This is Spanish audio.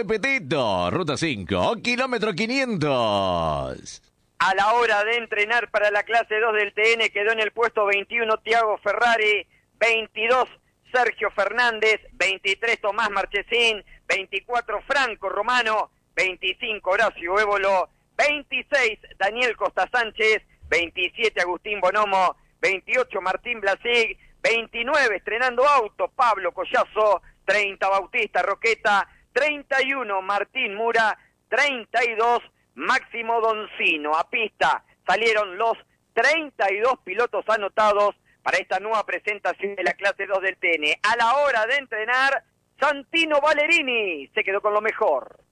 y Petito, ruta 5, kilómetro 500. A la hora de entrenar para la clase 2 del TN quedó en el puesto 21 Tiago Ferrari, 22 Sergio Fernández, 23 Tomás Marchesín, 24 Franco Romano, 25 Horacio Évolo, 26 Daniel Costa Sánchez, 27 Agustín Bonomo, 28 Martín Blasig, 29 estrenando auto Pablo Collazo, 30 Bautista Roqueta, 31 Martín Mura, 32 Máximo Doncino. A pista salieron los 32 pilotos anotados para esta nueva presentación de la clase 2 del TN. A la hora de entrenar, Santino Valerini se quedó con lo mejor.